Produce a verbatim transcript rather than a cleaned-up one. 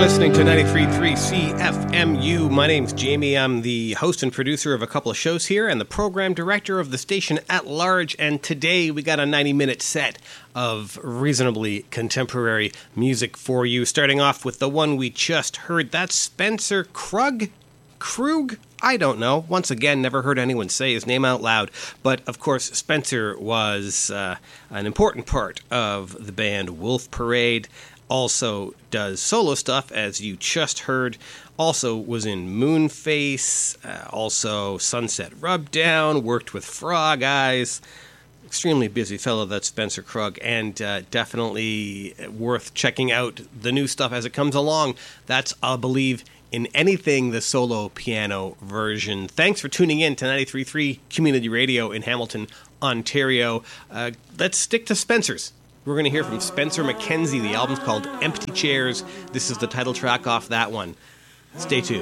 listening to ninety-three point three C F M U. My name's Jamie. I'm the host and producer of a couple of shows here and the program director of the station at large. And today we got a ninety-minute set of reasonably contemporary music for you. Starting off with the one we just heard. That's Spencer Krug? Krug? I don't know. Once again, never heard anyone say his name out loud. But, of course, Spencer was uh, an important part of the band Wolf Parade. Also does solo stuff, as you just heard. Also was in Moonface. Uh, also Sunset Rubdown. Worked with Frog Eyes. Extremely busy fellow, that's Spencer Krug. And uh, definitely worth checking out the new stuff as it comes along. That's, I believe, in anything the solo piano version. Thanks for tuning in to ninety-three point three Community Radio in Hamilton, Ontario. Uh, let's stick to Spencer's. We're going to hear from Spencer McKenzie. The album's called Empty Chairs. This is the title track off that one. Stay tuned.